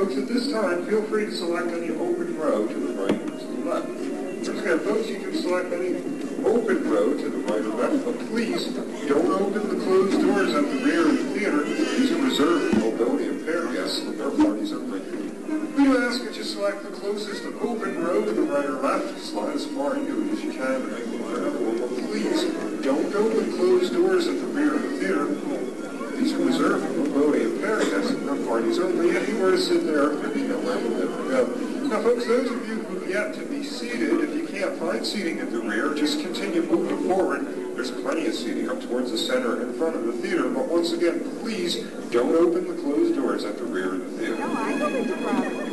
folks, at this time, feel free to select any open row to the right or to the left. Once again, folks, you can select any open row to the right or left, but please don't open the closed doors at the rear of the theater. These are reserved for mobility impaired guests and their parties only. We do ask that you select the closest open row to the right or left. Slide as far into it as you can to make it comfortable, but please don't open closed doors at the rear of the theater. These are reserved for mobility impaired guests and their parties only. Anywhere to sit there, there'll be nowhere for them to go. Now, folks, those of you who have yet to be seated, if you can't find seating at the rear, just continue moving forward. There's plenty of seating up towards the center in front of the theater, but once again, please don't open the closed doors at the rear of the theater. No, I don't think the problem.